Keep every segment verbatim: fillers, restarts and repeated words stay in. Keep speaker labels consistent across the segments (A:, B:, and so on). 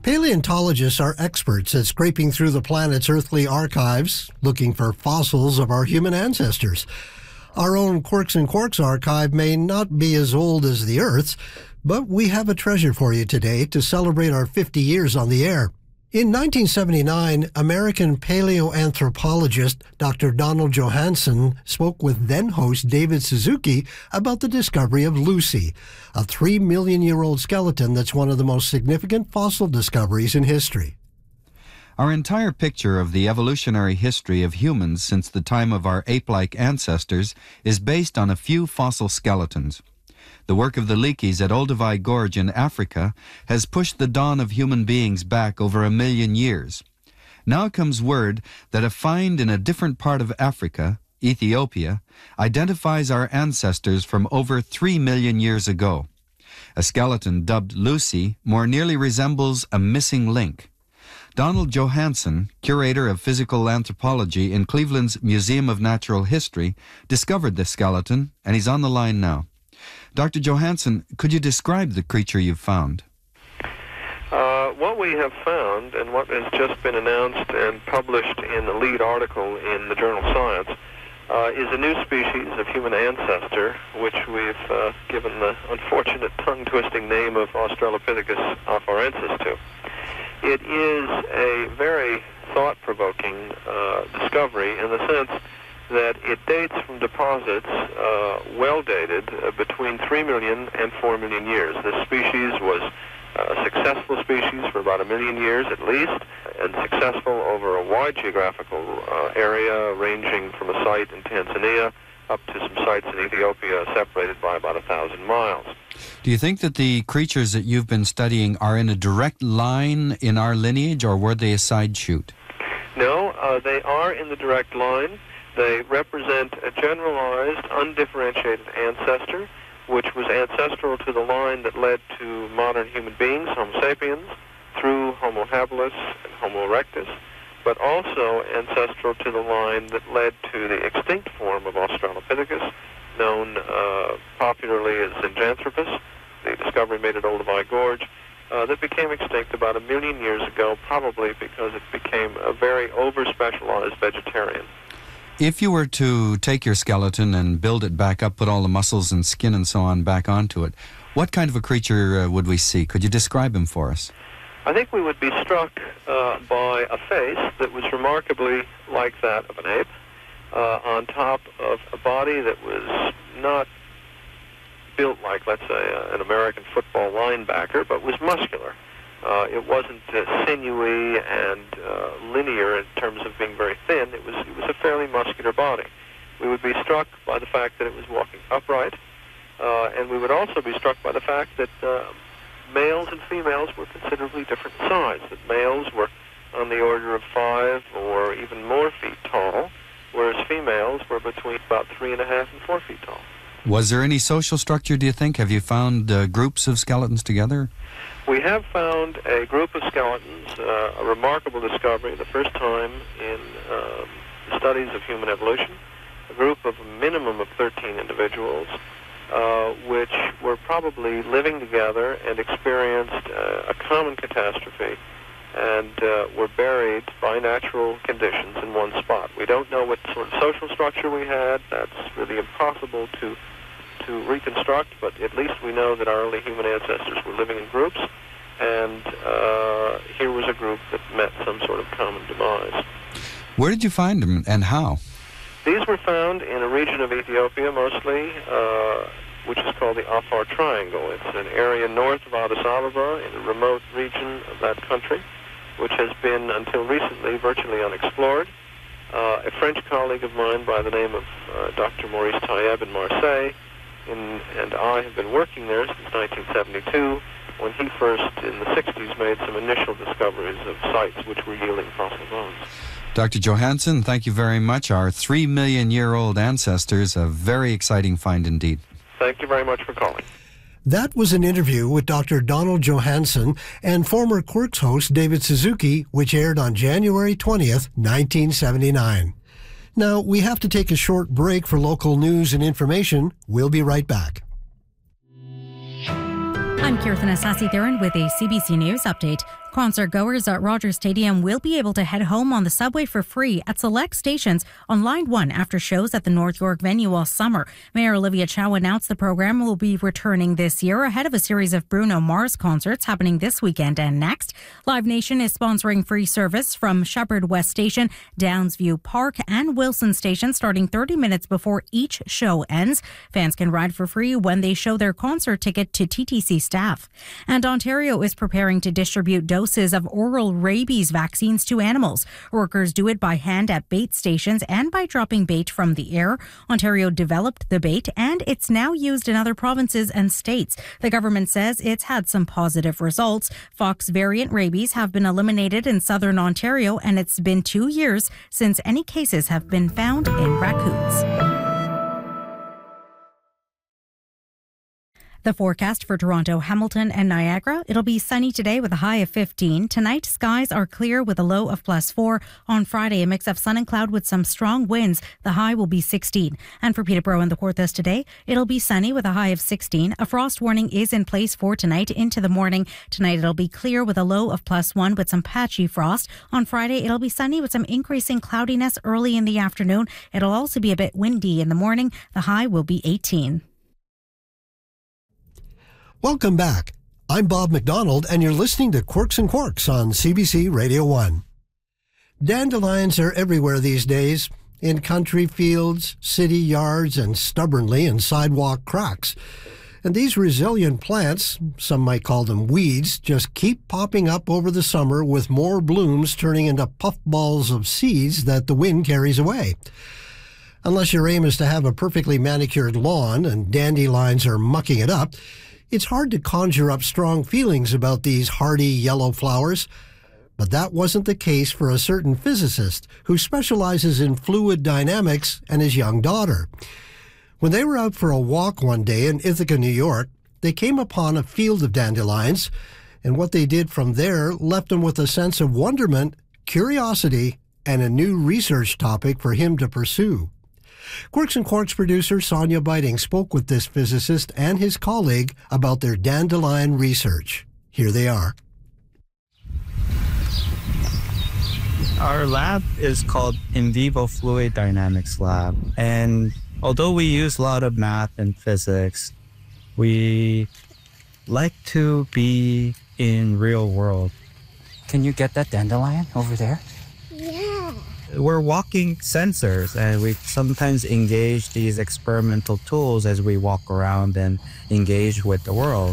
A: Paleontologists are experts at scraping through the planet's earthly archives, looking for fossils of our human ancestors. Our own Quirks and Quarks archive may not be as old as the Earth's, but we have a treasure for you today to celebrate our fifty years on the air. In nineteen seventy-nine, American paleoanthropologist Doctor Donald Johanson spoke with then-host David Suzuki about the discovery of Lucy, a three million year old skeleton that's one of the most significant fossil discoveries in history.
B: Our entire picture of the evolutionary history of humans since the time of our ape-like ancestors is based on a few fossil skeletons. The work of the Leakeys at Olduvai Gorge in Africa has pushed the dawn of human beings back over a million years. Now comes word that a find in a different part of Africa, Ethiopia, identifies our ancestors from over three million years ago. A skeleton dubbed Lucy more nearly resembles a missing link. Donald Johanson, curator of physical anthropology in Cleveland's Museum of Natural History, discovered the skeleton, and he's on the line now. Doctor Johanson, could you describe the creature you've found?
C: Uh, what we have found, and what has just been announced and published in the lead article in the journal Science, uh, is a new species of human ancestor, which we've uh, given the unfortunate tongue-twisting name of Australopithecus afarensis to. It is a very thought-provoking uh, discovery in the sense that it dates from deposits uh, well dated uh, between three million and four million years. This species was a successful species for about a million years at least, and successful over a wide geographical uh, area ranging from a site in Tanzania up to some sites in Ethiopia separated by about a thousand miles.
B: Do you think that the creatures that you've been studying are in a direct line in our lineage, or were they a side shoot?
C: No, uh, they are in the direct line. They represent a generalized, undifferentiated ancestor, which was ancestral to the line that led to modern human beings, Homo sapiens, through Homo habilis and Homo erectus, but also ancestral to the line that led to the extinct form of Australopithecus, known uh, popularly as Zinjanthropus, the discovery made at Olduvai Gorge, uh, that became extinct about a million years ago, probably because it became a very over-specialized vegetarian.
B: If you were to take your skeleton and build it back up, put all the muscles and skin and so on back onto it, what kind of a creature uh, would we see? Could you describe him for us?
C: I think we would be struck uh, by a face that was remarkably like that of an ape, uh, on top of a body that was not built like, let's say, uh, an American football linebacker, but was muscular. Uh, it wasn't uh, sinewy and uh, linear in terms of being very thin. It was it was a fairly muscular body. We would be struck by the fact that it was walking upright, uh, and we would also be struck by the fact that uh, males and females were considerably different in size. That males were on the order of five or even more feet tall, whereas females were between about three and a half and four feet tall.
B: Was there any social structure, do you think? Have you found uh, groups of skeletons together?
C: We have found a group of skeletons, uh, a remarkable discovery, the first time in um, the studies of human evolution, a group of a minimum of thirteen individuals, uh, which were probably living together and experienced uh, a common catastrophe and uh, were buried by natural conditions in one spot. We don't know what sort of social structure we had. That's really impossible to to reconstruct, but at least we know that our early human ancestors were living in groups, and uh, here was a group that met some sort of common demise.
B: Where did you find them, and how?
C: These were found in a region of Ethiopia, mostly, uh, which is called the Afar Triangle. It's an area north of Addis Ababa, in a remote region of that country, which has been, until recently, virtually unexplored. Uh, a French colleague of mine by the name of uh, Doctor Maurice Tayeb in Marseille, in, and I have been working there since nineteen seventy-two, when he first, in the sixties, made some initial discoveries of sites which were yielding fossil bones.
B: Doctor Johanson, thank you very much. Our three million year old ancestors, a very exciting find indeed.
C: Thank you very much for calling.
A: That was an interview with Doctor Donald Johanson and former Quirks host David Suzuki, which aired on January twentieth, nineteen seventy-nine. Now, we have to take a short break for local news and information. We'll be right back.
D: I'm Kirtana Sasi-Theron with a C B C News update. Concert goers at Rogers Stadium will be able to head home on the subway for free at select stations on Line one after shows at the North York venue all summer. Mayor Olivia Chow announced the program will be returning this year ahead of a series of Bruno Mars concerts happening this weekend and next. Live Nation is sponsoring free service from Shepherd West Station, Downsview Park, and Wilson Station starting thirty minutes before each show ends. Fans can ride for free when they show their concert ticket to T T C staff. And Ontario is preparing to distribute doses of oral rabies vaccines to animals. Workers do it by hand at bait stations and by dropping bait from the air. Ontario developed the bait and it's now used in other provinces and states. The government says it's had some positive results. Fox variant rabies have been eliminated in southern Ontario, and it's been two years since any cases have been found in raccoons. The forecast for Toronto, Hamilton, and Niagara. It'll be sunny today with a high of fifteen. Tonight, skies are clear with a low of plus four. On Friday, a mix of sun and cloud with some strong winds. The high will be sixteen. And for Peterborough and the Kawarthas today, it'll be sunny with a high of sixteen. A frost warning is in place for tonight into the morning. Tonight, it'll be clear with a low of plus one with some patchy frost. On Friday, it'll be sunny with some increasing cloudiness early in the afternoon. It'll also be a bit windy in the morning. The high will be eighteen.
A: Welcome back. I'm Bob McDonald, and you're listening to Quirks and Quarks on C B C Radio one. Dandelions are everywhere these days, in country fields, city yards, and stubbornly in sidewalk cracks. And these resilient plants, some might call them weeds, just keep popping up over the summer with more blooms turning into puffballs of seeds that the wind carries away. Unless your aim is to have a perfectly manicured lawn and dandelions are mucking it up, it's hard to conjure up strong feelings about these hardy yellow flowers. But that wasn't the case for a certain physicist who specializes in fluid dynamics and his young daughter. When they were out for a walk one day in Ithaca, New York, they came upon a field of dandelions, and what they did from there left them with a sense of wonderment, curiosity, and a new research topic for him to pursue. Quirks and Quarks producer Sonia Biting spoke with this physicist and his colleague about their dandelion research. Here they are.
E: Our lab is called In Vivo Fluid Dynamics Lab. And although we use a lot of math and physics, we like to be in real world.
F: Can you get that dandelion over there?
E: Yeah. We're walking sensors, and we sometimes engage these experimental tools as we walk around and engage with the world.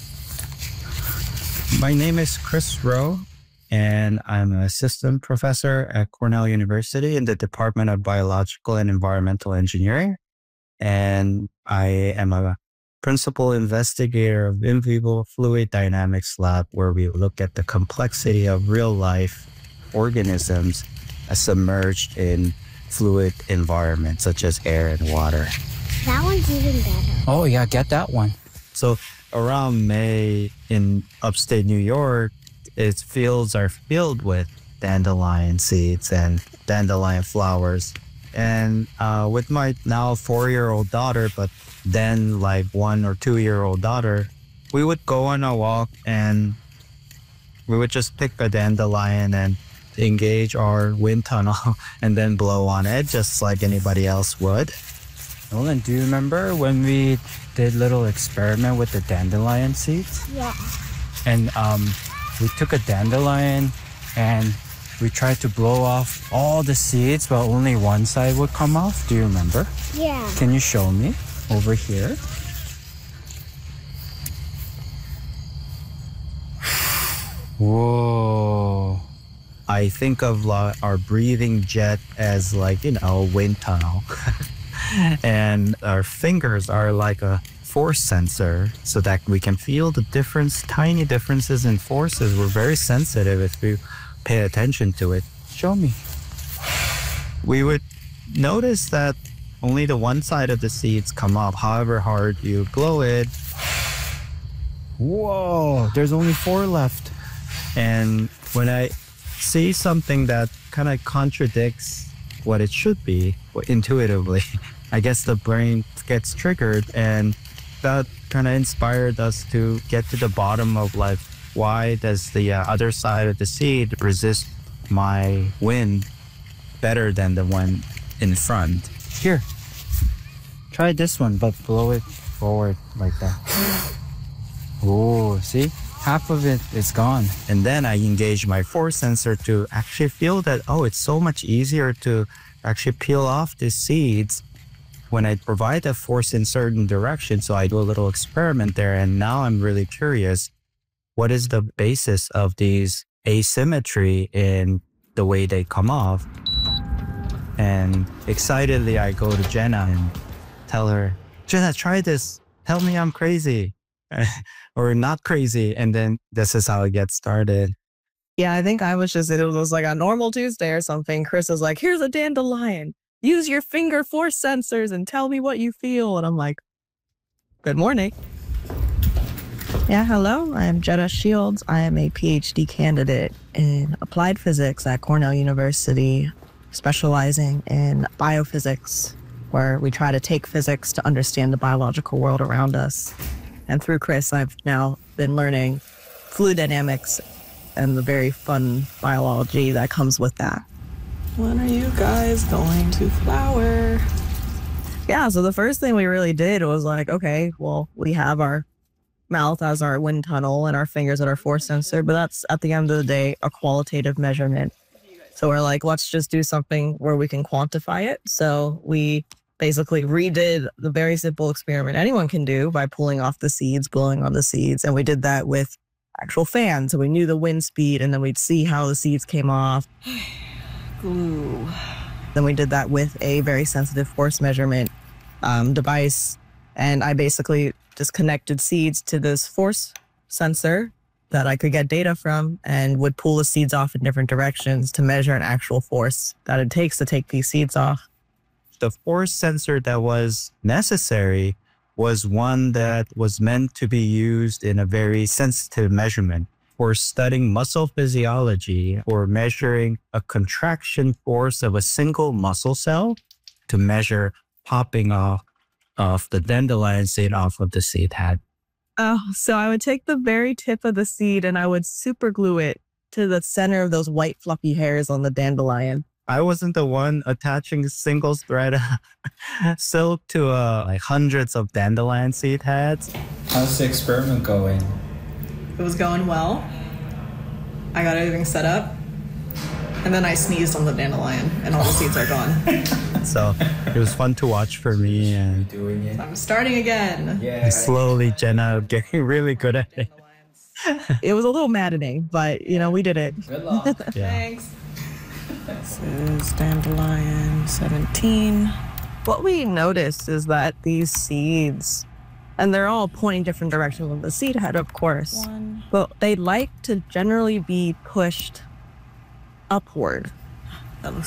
E: My name is Chris Rowe, and I'm an assistant professor at Cornell University in the Department of Biological and Environmental Engineering. And I am a principal investigator of In Vivo Fluid Dynamics Lab, where we look at the complexity of real-life organisms submerged in fluid environments such as air and water.
G: That one's even better.
F: Oh yeah, get that one.
E: So around May in upstate New York, its fields are filled with dandelion seeds and dandelion flowers. And uh, with my now four-year-old daughter, but then like one or two-year-old daughter, we would go on a walk and we would just pick a dandelion and engage our wind tunnel and then blow on it just like anybody else would.
F: Nolan, do you remember when we did little experiment with the dandelion seeds?
G: Yeah.
F: And um, we took a dandelion and we tried to blow off all the seeds, but only one side would come off. Do you remember?
G: Yeah.
F: Can you show me over here? Whoa.
E: I think of uh, our breathing jet as like, you know, a wind tunnel. And our fingers are like a force sensor so that we can feel the difference, tiny differences in forces. We're very sensitive if we pay attention to it.
F: Show me.
E: We would notice that only the one side of the seeds come up, however hard you blow it.
F: Whoa, there's only four left.
E: And when I see something that kind of contradicts what it should be intuitively, I guess the brain gets triggered, and that kind of inspired us to get to the bottom of like why does the uh, other side of the seed resist my wind better than the one in front?
F: Here, try this one, but blow it forward like that. Oh, see? Half of it is gone.
E: And then I engage my force sensor to actually feel that, oh, it's so much easier to actually peel off the seeds when I provide a force in certain direction. So I do a little experiment there. And now I'm really curious, what is the basis of these asymmetry in the way they come off? And excitedly, I go to Jenna and tell her, Jenna, try this. Tell me I'm crazy or not crazy. And then this is how it gets started.
H: Yeah, I think I was just, it was like a normal Tuesday or something. Chris was like, here's a dandelion. Use your finger force sensors and tell me what you feel. And I'm like, good morning. Yeah, hello. I'm Jetta Shields. I am a PhD candidate in applied physics at Cornell University, specializing in biophysics, where we try to take physics to understand the biological world around us. And through Chris, I've now been learning fluid dynamics and the very fun biology that comes with that. When are you guys going to flower? Yeah, so the first thing we really did was like, okay, well, we have our mouth as our wind tunnel and our fingers at our force sensor, but that's at the end of the day a qualitative measurement. So we're like, let's just do something where we can quantify it. So we basically redid the very simple experiment anyone can do by pulling off the seeds, blowing on the seeds. And we did that with actual fans. So we knew the wind speed, and then we'd see how the seeds came off. Glue. Then we did that with a very sensitive force measurement um, device. And I basically just connected seeds to this force sensor that I could get data from and would pull the seeds off in different directions to measure an actual force that it takes to take these seeds off.
E: The force sensor that was necessary was one that was meant to be used in a very sensitive measurement for studying muscle physiology or measuring a contraction force of a single muscle cell to measure popping off of the dandelion seed off of the seed head.
H: Oh, so I would take the very tip of the seed and I would super glue it to the center of those white fluffy hairs on the dandelion.
E: I wasn't the one attaching single thread silk to uh, like hundreds of dandelion seed heads.
F: How's the experiment going?
H: It was going well. I got everything set up. And then I sneezed on the dandelion and all the seeds are gone.
E: So it was fun to watch for me. And
F: Doing it.
H: I'm starting again.
F: Yeah.
E: slowly Jenna getting really good at it.
H: It was a little maddening, but you know, we did it.
F: Good luck.
E: Yeah.
H: Thanks. This is dandelion seventeen. What we noticed is that these seeds, and they're all pointing different directions of the seed head, of course, One. but they like to generally be pushed upward.